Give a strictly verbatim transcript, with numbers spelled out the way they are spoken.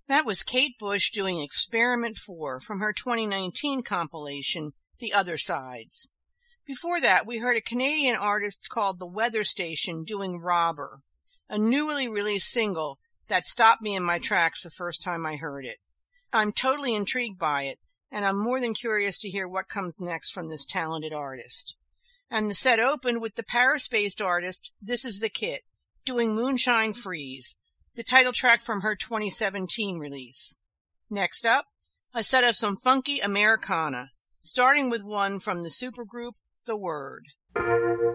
That was Kate Bush doing Experiment four from her twenty nineteen compilation, The Other Sides. Before that, we heard a Canadian artist called The Weather Station doing Robber, a newly released single that stopped me in my tracks the first time I heard it. I'm totally intrigued by it, and I'm more than curious to hear what comes next from this talented artist. And the set opened with the Paris-based artist This Is the Kit doing Moonshine Freeze, the title track from her twenty seventeen release. Next up, a set of some funky Americana, starting with one from the supergroup The Word.